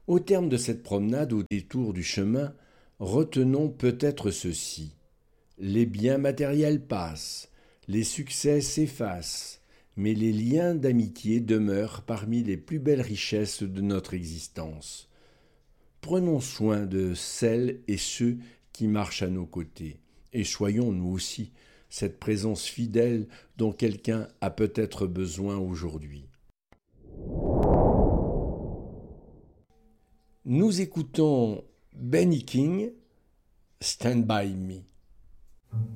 Au terme de cette promenade au détour du chemin, retenons peut-être ceci. Les biens matériels passent, les succès s'effacent, mais les liens d'amitié demeurent parmi les plus belles richesses de notre existence. Prenons soin de celles et ceux qui marchent à nos côtés, et soyons nous aussi cette présence fidèle dont quelqu'un a peut-être besoin aujourd'hui. Nous écoutons Benny King, Stand By Me.